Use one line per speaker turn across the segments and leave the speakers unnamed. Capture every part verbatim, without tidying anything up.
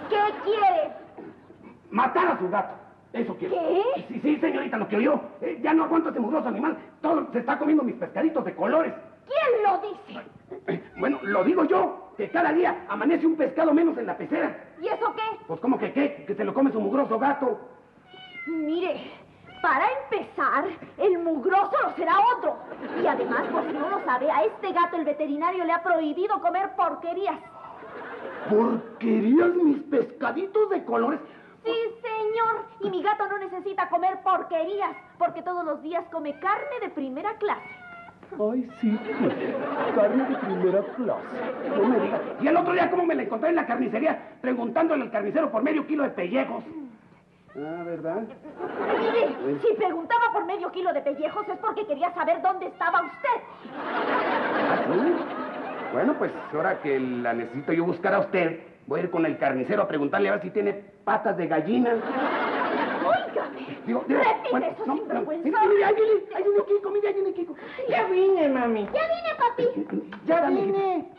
¿Qué quieres?
Matar a su gato. Eso quiero.
¿Qué?
Sí, sí, señorita, lo que oyó. Eh, ya no aguanto ese mugroso animal. Todo se está comiendo mis pescaditos de colores.
¿Quién lo dice?
Eh, bueno, lo digo yo, que cada día amanece un pescado menos en la pecera.
¿Y eso qué?
Pues, ¿cómo que qué? Que se lo come su mugroso gato.
Mire, para empezar, el mugroso lo será otro. Y además, por si no lo sabe, a este gato el veterinario le ha prohibido comer porquerías.
¿Porquerías mis pescaditos de colores?
Sí, señor. Y mi gato no necesita comer porquerías, porque todos los días come carne de primera clase.
Ay, sí, carne de primera clase. No me digas. Y el otro día, ¿cómo me la encontré en la carnicería? Preguntándole al carnicero por medio kilo de pellejos. Ah, ¿verdad?
Mire, si preguntaba por medio kilo de pellejos es porque quería saber dónde estaba usted.
¿Ah, sí? Bueno, pues ahora que la necesito yo buscar a usted, voy a ir con el carnicero a preguntarle a ver si tiene patas de gallina.
Óigame.
Digo, digo,
Repite
bueno,
eso
no,
sin
no,
vergüenza.
mire, mire, ahí viene, ahí viene Kiko, mire, ahí viene Kiko.
Ya vine, mami.
Ya vine, papi.
Ya
Dame,
vine.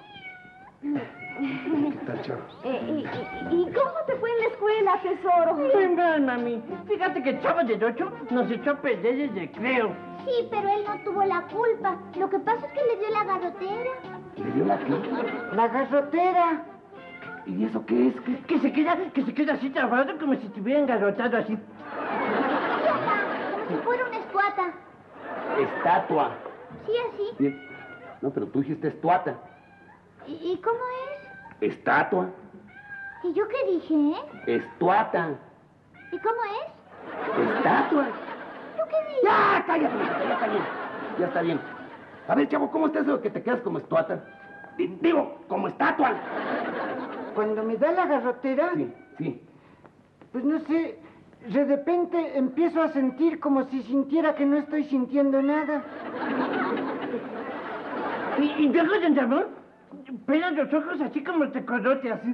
¿Qué tal, chavo?
Eh, y, y- ¿Y cómo te fue en la escuela, tesoro?
Muy mal, mami. Fíjate que el chavo del ocho nos echó a perder el recreo.
Sí, pero él no tuvo la culpa. Lo que pasa es que le dio la garrotera.
¿Le dio la qué?
La garrotera.
¿Y eso qué es? ¿Qué?
Que se queda, que se queda así trabado como si estuviera engarrotado así.
Sí, papá, como si fuera una estuata.
Estatua.
Sí, así.
Bien. No, pero tú dijiste estuata.
¿Y, y cómo es?
Estatua.
¿Y yo qué dije, eh?
Estuata.
¿Y cómo es?
Estatua.
¿Yo qué dije?
¡Ya! ¡Cállate! Ya está bien. Ya está bien. A ver, chavo, ¿cómo está eso de que te quedas como estuata? Di- Digo, como estatua.
Cuando me da la garrotera,
Sí, sí.
pues no sé, de repente empiezo a sentir como si sintiera que no estoy sintiendo nada. Y, y luego, don Ramón, pegan los ojos así como el tecolote, así.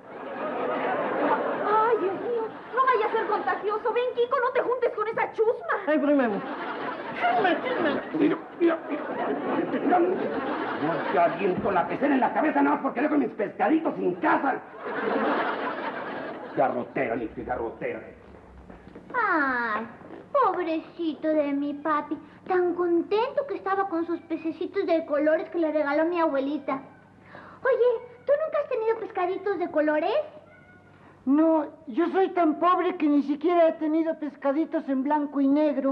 Ay, Dios mío, no vaya a ser contagioso. Ven, Kiko, no te juntes con esa chusma.
Ay, voy, mami. Chusma, chusma.
Mira, mira, mira. No te aviento la pecera en la cabeza nada más porque dejo mis pescaditos sin casa. Garrotera, ni que garrotera.
Ay, pobrecito de mi papi. Tan contento que estaba con sus pececitos de colores que le regaló mi abuelita. Oye, ¿tú nunca has tenido pescaditos de colores?
No, yo soy tan pobre que ni siquiera he tenido pescaditos en blanco y negro.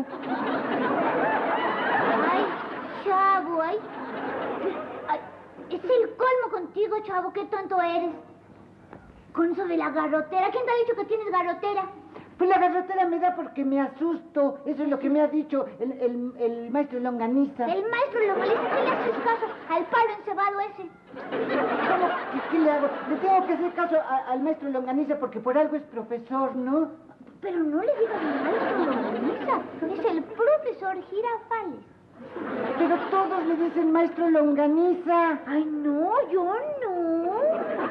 Ay, chavo, ay. Ay, es el colmo contigo, chavo, qué tonto eres. Con eso de la garrotera, ¿quién te ha dicho que tienes garrotera?
Pues la garrotera me da porque me asusto. Eso es lo que me ha dicho el, el, el maestro Longaniza.
El maestro lo molesta, ¿qué le haces caso al palo encebado ese?
¿Cómo? ¿Qué, qué le hago? Le tengo que hacer caso a- al maestro Longaniza porque por algo es profesor, ¿no?
Pero no le digas al maestro Longaniza, es el profesor Girafales.
Pero todos le dicen maestro Longaniza.
Ay, no, yo no.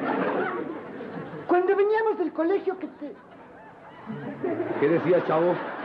Cuando veníamos del colegio que te...
¿Qué decía, chavo?